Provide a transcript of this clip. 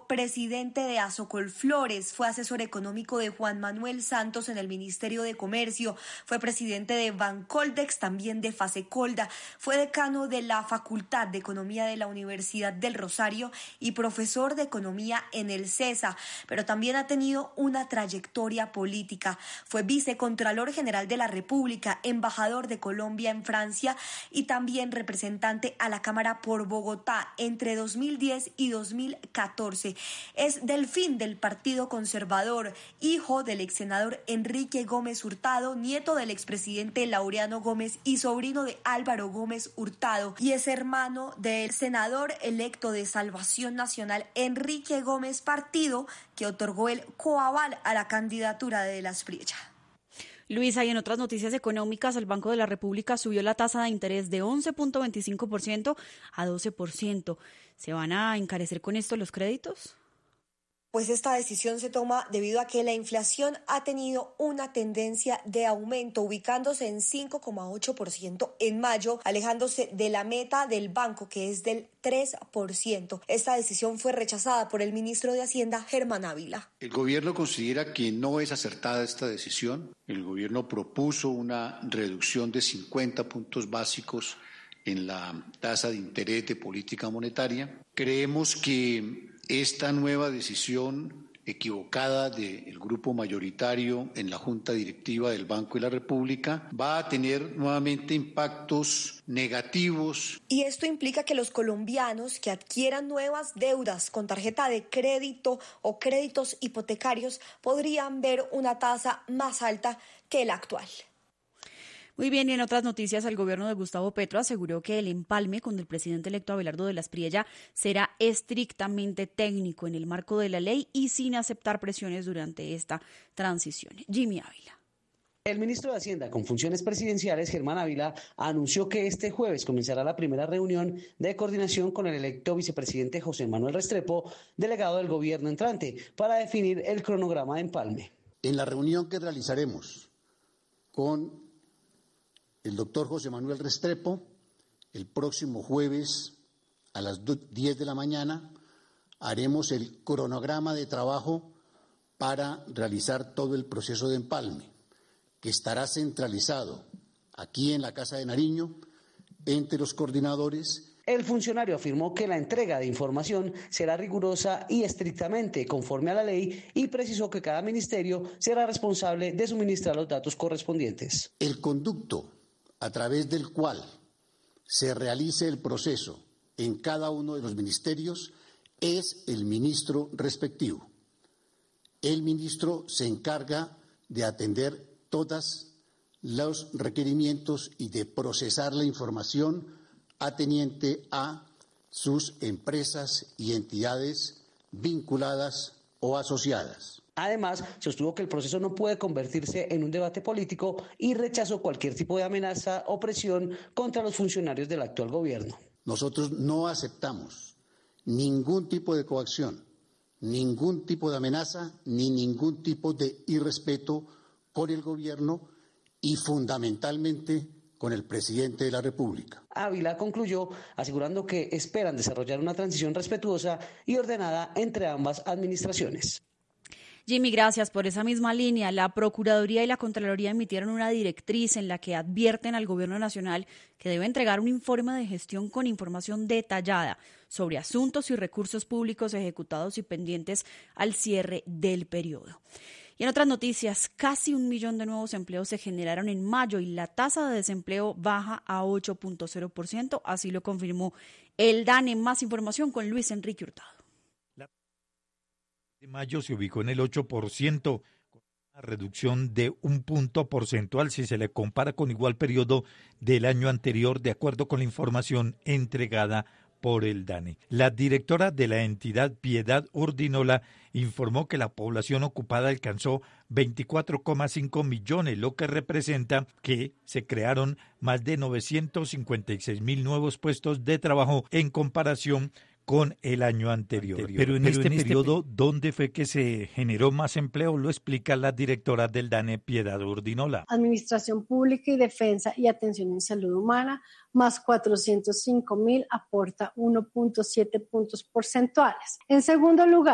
sido presidente de Azocolflores, fue asesor económico de Juan Manuel Santos en el Ministerio de Comercio, fue presidente de Bancoldex, también de Fasecolda, fue decano de la Facultad de Economía de la Universidad del Rosario y profesor de Economía en el CESA, pero también ha tenido una trayectoria política. Fue vicecontralor general de la República, embajador de Colombia en Francia y también representante a la Cámara por Bogotá entre 2010 y 2014. Es delfín del Partido Conservador, hijo del ex senador Enrique Gómez Hurtado, nieto del expresidente Laureano Gómez y sobrino de Álvaro Gómez Hurtado, y es hermano del senador electo de Salvación Nacional Enrique Gómez, partido que otorgó el coaval a la candidatura de la Asprilla. Luisa, y en otras noticias económicas, el Banco de la República subió la tasa de interés de 11.25% a 12%. ¿Se van a encarecer con esto los créditos? Pues esta decisión se toma debido a que la inflación ha tenido una tendencia de aumento, ubicándose en 5,8% en mayo, alejándose de la meta del banco, que es del 3%. Esta decisión fue rechazada por el ministro de Hacienda, Germán Ávila. El gobierno considera que no es acertada esta decisión. El gobierno propuso una reducción de 50 puntos básicos en la tasa de interés de política monetaria. Creemos que esta nueva decisión equivocada del grupo mayoritario en la Junta Directiva del Banco de la República va a tener nuevamente impactos negativos. Y esto implica que los colombianos que adquieran nuevas deudas con tarjeta de crédito o créditos hipotecarios podrían ver una tasa más alta que la actual. Muy bien, y en otras noticias, el gobierno de Gustavo Petro aseguró que el empalme con el presidente electo Abelardo de la Espriella será estrictamente técnico en el marco de la ley y sin aceptar presiones durante esta transición. Jimmy Ávila. El ministro de Hacienda con funciones presidenciales, Germán Ávila, anunció que este jueves comenzará la primera reunión de coordinación con el electo vicepresidente José Manuel Restrepo, delegado del gobierno entrante, para definir el cronograma de empalme. En la reunión que realizaremos con el doctor José Manuel Restrepo, el próximo jueves a las 10 de la mañana, haremos el cronograma de trabajo para realizar todo el proceso de empalme, que estará centralizado aquí en la Casa de Nariño, entre los coordinadores. El funcionario afirmó que la entrega de información será rigurosa y estrictamente conforme a la ley y precisó que cada ministerio será responsable de suministrar los datos correspondientes. El conducto a través del cual se realice el proceso en cada uno de los ministerios es el ministro respectivo. El ministro se encarga de atender todos los requerimientos y de procesar la información ateniente a sus empresas y entidades vinculadas o asociadas. Además, sostuvo que el proceso no puede convertirse en un debate político y rechazó cualquier tipo de amenaza o presión contra los funcionarios del actual gobierno. Nosotros no aceptamos ningún tipo de coacción, ningún tipo de amenaza, ni ningún tipo de irrespeto con el gobierno y fundamentalmente con el presidente de la República. Ávila concluyó asegurando que esperan desarrollar una transición respetuosa y ordenada entre ambas administraciones. Jimmy, gracias por esa misma línea. La Procuraduría y la Contraloría emitieron una directriz en la que advierten al Gobierno Nacional que debe entregar un informe de gestión con información detallada sobre asuntos y recursos públicos ejecutados y pendientes al cierre del periodo. Y en otras noticias, casi 1 millón de nuevos empleos se generaron en mayo y la tasa de desempleo baja a 8.0%, así lo confirmó el DANE. Más información con Luis Enrique Hurtado. De mayo se ubicó en el 8%, con una reducción de 1 punto porcentual si se le compara con igual periodo del año anterior, de acuerdo con la información entregada por el DANE. La directora de la entidad, Piedad Urdinola, informó que la población ocupada alcanzó 24,5 millones, lo que representa que se crearon más de 956,000 nuevos puestos de trabajo en comparación con el año anterior. Pero en este periodo, ¿dónde fue que se generó más empleo? Lo explica la directora del DANE, Piedad Urdinola. Administración Pública y Defensa y Atención en Salud Humana, más 405,000, aporta 1.7 puntos porcentuales. En segundo lugar,